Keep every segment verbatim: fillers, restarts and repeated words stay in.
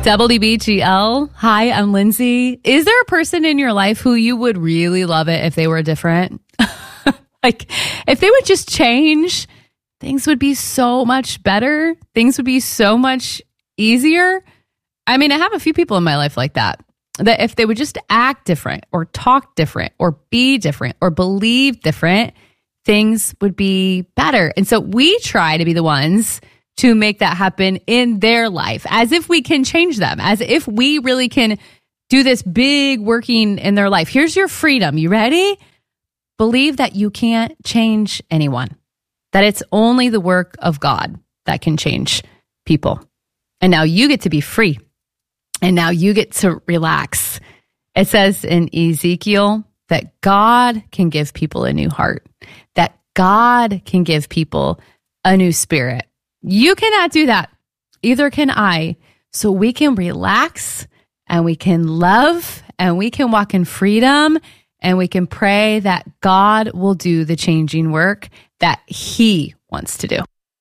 W B G L. Hi, I'm Lindsay. Is there a person in your life who you would really love it if they were different? Like, if they would just change, things would be so much better. Things would be so much easier. I mean, I have a few people in my life like that, that if they would just act different or talk different or be different or believe different, things would be better. And so we try to be the ones to make that happen in their life, as if we can change them, as if we really can do this big working in their life. Here's your freedom. You ready? Believe that you can't change anyone, that it's only the work of God that can change people. And now you get to be free. And now you get to relax. It says in Ezekiel that God can give people a new heart, that God can give people a new spirit. You cannot do that. Either can I. So we can relax and we can love and we can walk in freedom and we can pray that God will do the changing work that He wants to do.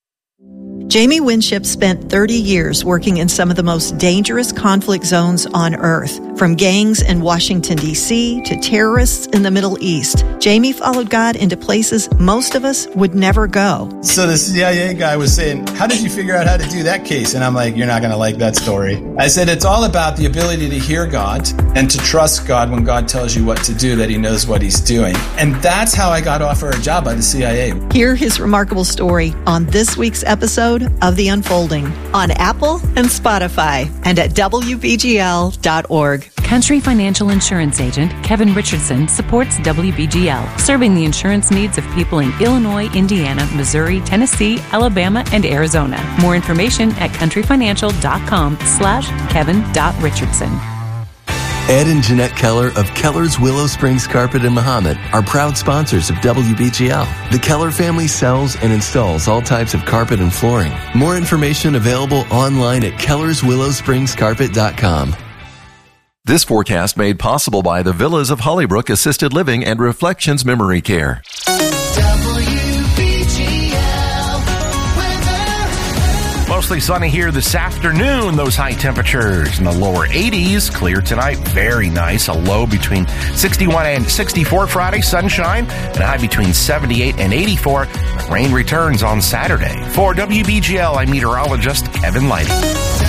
Jamie Winship spent thirty years working in some of the most dangerous conflict zones on Earth, from gangs in Washington, D C to terrorists in the Middle East. Jamie followed God into places most of us would never go. So the C I A guy was saying, how did you figure out how to do that case? And I'm like, you're not going to like that story. I said, it's all about the ability to hear God and to trust God when God tells you what to do, that He knows what He's doing. And that's how I got offered a job by the C I A. Hear his remarkable story on this week's episode of The Unfolding on Apple and Spotify and at W B G L dot org. Country Financial Insurance Agent Kevin Richardson supports W B G L, serving the insurance needs of people in Illinois, Indiana, Missouri, Tennessee, Alabama, and Arizona. More information at countryfinancial.com slash Kevin.Richardson. Ed and Jeanette Keller of Keller's Willow Springs Carpet in Mahomet are proud sponsors of W B G L. The Keller family sells and installs all types of carpet and flooring. More information available online at kellers willow springs carpet dot com. This forecast made possible by the Villas of Hollybrook Assisted Living and Reflections Memory Care. Mostly sunny here this afternoon. Those high temperatures in the lower eighties. Clear tonight. Very nice. A low between sixty-one and sixty-four Friday. Sunshine. And a high between seventy-eight and eighty-four. Rain returns on Saturday. For W B G L, I'm meteorologist Kevin Lighty.